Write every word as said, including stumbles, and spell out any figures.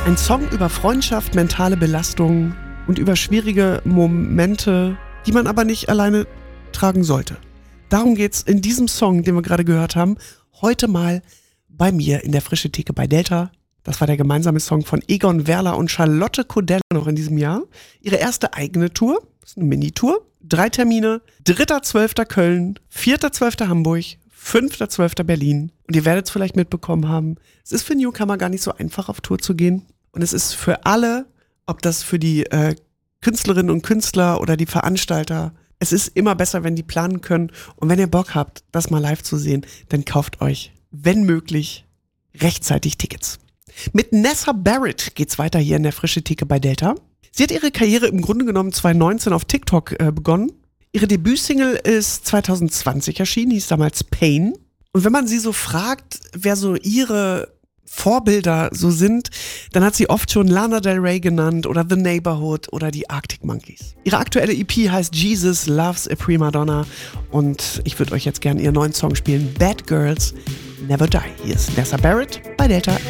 Ein Song über Freundschaft, mentale Belastung und über schwierige Momente, die man aber nicht alleine tragen sollte. Darum geht's in diesem Song, den wir gerade gehört haben, heute mal bei mir in der Frische Theke bei Delta. Das war der gemeinsame Song von Egon Werler und Charlotte Kodell noch in diesem Jahr. Ihre erste eigene Tour, das ist eine Mini-Tour. Drei Termine, dritter zwölfter Köln, vierter zwölfter Hamburg, fünfter zwölfter Berlin. Und ihr werdet es vielleicht mitbekommen haben, es ist für Newcomer gar nicht so einfach, auf Tour zu gehen. Und es ist für alle, ob das für die äh, Künstlerinnen und Künstler oder die Veranstalter, es ist immer besser, wenn die planen können. Und wenn ihr Bock habt, das mal live zu sehen, dann kauft euch, wenn möglich, rechtzeitig Tickets. Mit Nessa Barrett geht's weiter hier in der Frische Theke bei Delta. Sie hat ihre Karriere im Grunde genommen zwanzig neunzehn auf TikTok äh, begonnen. Ihre Debütsingle ist zwanzig zwanzig erschienen, hieß damals Pain. Und wenn man sie so fragt, wer so ihre Vorbilder so sind, dann hat sie oft schon Lana Del Rey genannt oder The Neighborhood oder die Arctic Monkeys. Ihre aktuelle E P heißt Jesus Loves a Prima Donna und ich würde euch jetzt gerne ihren neuen Song spielen, Bad Girls Never Die. Hier ist Nessa Barrett bei Delta.